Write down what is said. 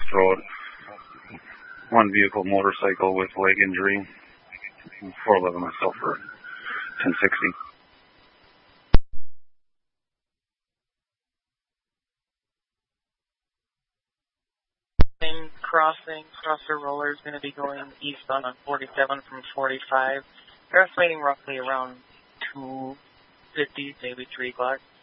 throat. One vehicle motorcycle with leg injury. 411 myself for 1060. Crossing, crosser roller is going to be going eastbound on 47 from 45. They're estimating roughly around 2:50, maybe 3 o'clock.